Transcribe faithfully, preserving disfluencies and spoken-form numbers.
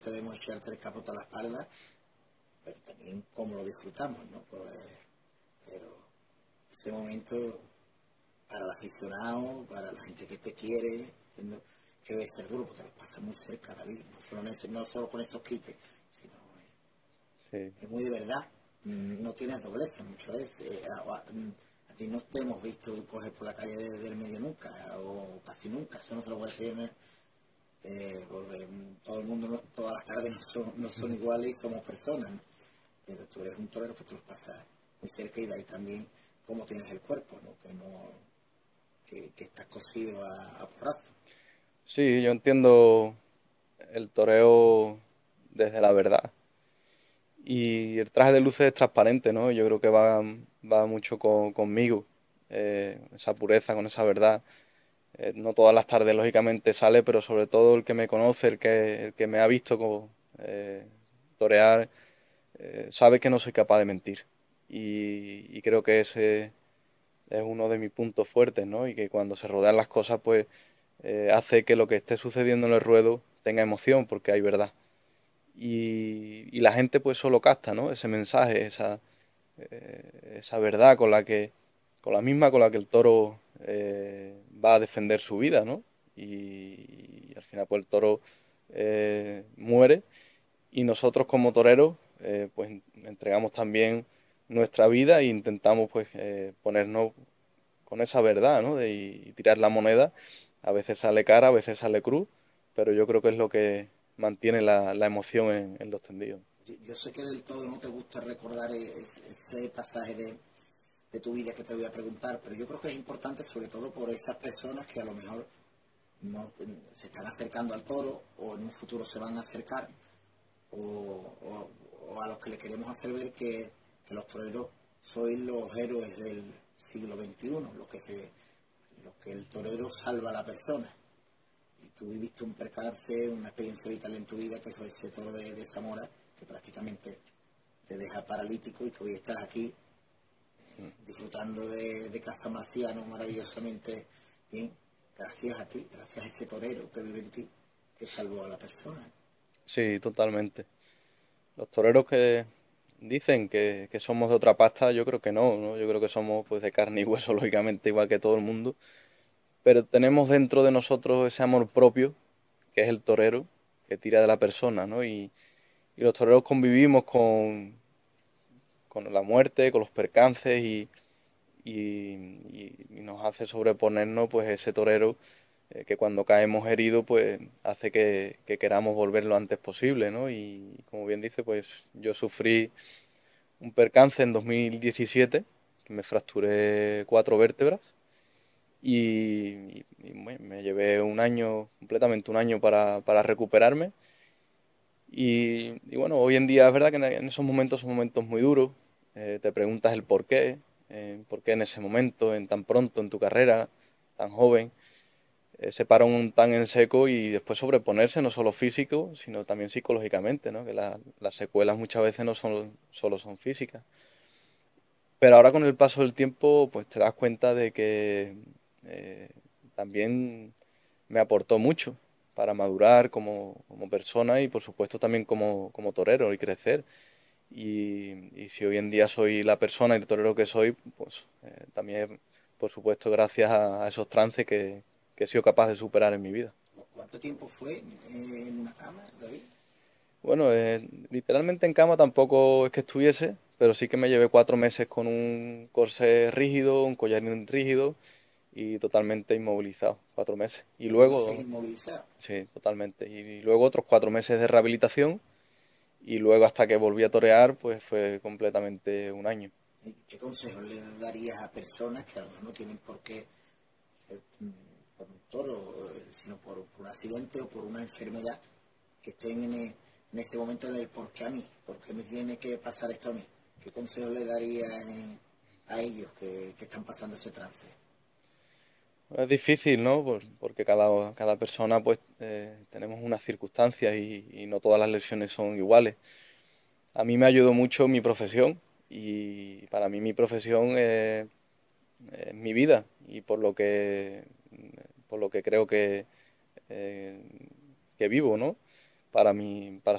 debemos echarte el capote a la espalda, pero también cómo lo disfrutamos, ¿no? Pues, pero ese momento, para el aficionado, para la gente que te quiere, ¿no? Que debe ser duro, porque lo pasa muy cerca, David, no solo, en, no solo con esos quites, sino eh, sí. Es muy de verdad, no tienes dobleza muchas veces, eh, a, a, a ti no te hemos visto coger por la calle del, del medio nunca, o casi nunca, eso no se lo puede decir, ¿no? Eh, porque todo el mundo, no, todas las tardes no son, no son iguales y somos personas, ¿no? Pero tú eres un torero que te los pasa muy cerca y de ahí también cómo tienes el cuerpo, ¿no? Que no que, que estás cosido a, a porrazo. Sí, yo entiendo el toreo desde la verdad. Y el traje de luces es transparente, ¿no? Yo creo que va, va mucho con, conmigo, eh, esa pureza, con esa verdad. Eh, no todas las tardes, lógicamente, sale, pero sobre todo el que me conoce, el que, el que me ha visto como, eh, torear, eh, sabe que no soy capaz de mentir. Y, y creo que ese es uno de mis puntos fuertes, ¿no? Y que cuando se rodean las cosas, pues eh, hace que lo que esté sucediendo en el ruedo tenga emoción, porque hay verdad. Y, y la gente pues solo capta, ¿no? Ese mensaje, esa, eh, esa verdad con la que, con la misma con la que el toro eh, va a defender su vida, ¿no? Y, y al final pues el toro eh, muere y nosotros como toreros eh, pues entregamos también nuestra vida e intentamos pues eh, ponernos con esa verdad, ¿no? De, y tirar la moneda. A veces sale cara, a veces sale cruz, pero yo creo que es lo que mantiene la, la emoción en, en los tendidos. Yo, yo sé que del todo no te gusta recordar ese, ese pasaje de, de tu vida que te voy a preguntar, pero yo creo que es importante sobre todo por esas personas que a lo mejor no se están acercando al toro o en un futuro se van a acercar o, o, o a los que le queremos hacer ver que, que los toreros sois los héroes del siglo veintiuno, lo que se, lo que el torero salva a la persona. Y tú viviste un percance, una experiencia vital en tu vida, que fue ese toro de, de Zamora, que prácticamente te deja paralítico y que hoy estás aquí eh, disfrutando de, de Casa Marciano maravillosamente bien, gracias a ti, gracias a ese torero que vive en ti, que salvó a la persona. Sí, totalmente. Los toreros que dicen que, que somos de otra pasta, yo creo que no, ¿no? Yo creo que somos pues de carne y hueso, lógicamente, igual que todo el mundo. Pero tenemos dentro de nosotros ese amor propio, que es el torero, que tira de la persona, ¿no? Y, y los toreros convivimos con, con la muerte, con los percances y, y, y- y nos hace sobreponernos pues ese torero eh, que cuando caemos heridos pues hace que, que queramos volver lo antes posible, ¿no? Y como bien dice, pues yo sufrí un percance en dos mil diecisiete, que me fracturé cuatro vértebras y, y- y, bueno, me llevé un año, completamente un año para, para recuperarme. Y, y bueno, hoy en día es verdad que en en esos momentos son momentos muy duros. Eh, te preguntas el por qué, eh, por qué en ese momento, en tan pronto en tu carrera, tan joven, eh, se para un tan en seco y después sobreponerse no solo físico, sino también psicológicamente, ¿no? Que la- las secuelas muchas veces no son, solo son físicas. Pero ahora con el paso del tiempo, pues te das cuenta de que eh, también me aportó mucho para madurar como, como persona y por supuesto también como, como torero y crecer. Y, y si hoy en día soy la persona y el torero que soy, pues eh, también, por supuesto, gracias a, a esos trances que, que he sido capaz de superar en mi vida. ¿Cuánto tiempo fue eh, en una cama, David? Bueno, eh, literalmente en cama tampoco es que estuviese, pero sí que me llevé cuatro meses con un corsé rígido, un collarín rígido y totalmente inmovilizado, cuatro meses. Y Cuatro meses luego, inmovilizado. sí, totalmente. Y luego otros cuatro meses de rehabilitación y luego hasta que volví a torear, pues fue completamente un año. ¿Qué consejos le darías a personas que a lo mejor no tienen por qué ser mm, por un toro, eh, sino por, por un accidente o por una enfermedad, que estén en, e- en ese momento en el por qué a mí? ¿Por qué me tiene que pasar esto a mí? ¿Qué consejos le darías eh, a ellos que, que están pasando ese trance? Es difícil, ¿no? Por- porque cada, cada persona, pues, eh, tenemos unas circunstancias y, y no todas las lesiones son iguales. A mí me ayudó mucho mi profesión y para mí mi profesión es, es mi vida y por lo que, por lo que creo que, eh, que vivo, ¿no? Para mi, para